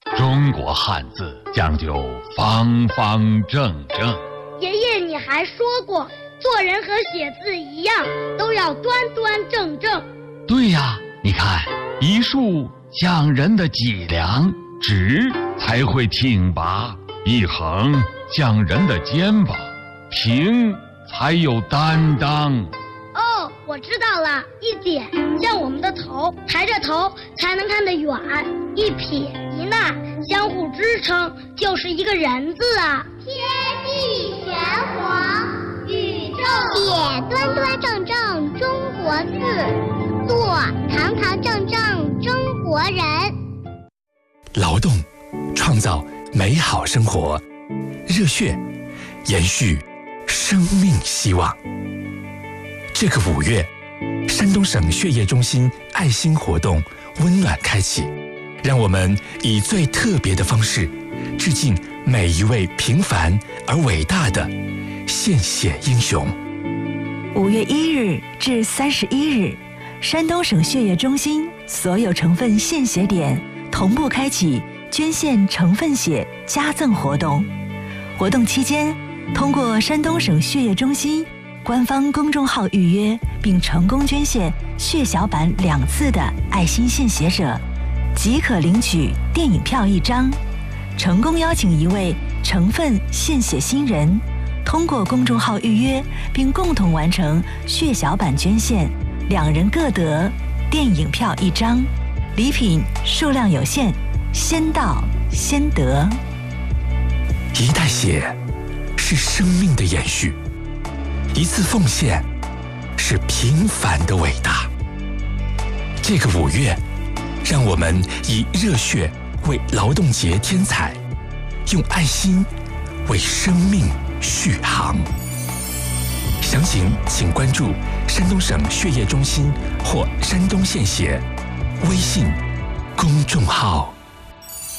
中国汉字讲究方方正正。 爷爷，你还说过，做人和写字一样，都要端端正正。 对呀，你看，一竖讲人的脊梁，直才会挺拔；一横讲人的肩膀，平才有担当。 哦，我知道了，一点像我们的头，抬着头才能看得远；一撇一捺相互支撑，就是一个人字啊。 天地玄黄，宇宙写端端正正中国字，做堂堂正正中国人。 劳动创造美好生活，热血延续生命希望。这个5月，山东省血液中心爱心活动温暖开启，让我们以最特别的方式致敬每一位平凡而伟大的献血英雄。 5月1日至31日，山东省血液中心所有成分献血点同步开启捐献成分血加赠活动。活动期间，通过山东省血液中心官方公众号预约并成功捐献血小板2次的爱心献血者，即可领取电影票1张。成功邀请一位成分献血新人，通过公众号预约并共同完成血小板捐献，2人各得电影票1张。礼品数量有限，先到先得。 一袋血是生命的延续，一次奉献是平凡的伟大。这个5月，让我们以热血为劳动节添彩，用爱心为生命续航。详情请关注山东省血液中心或山东献血微信公众号。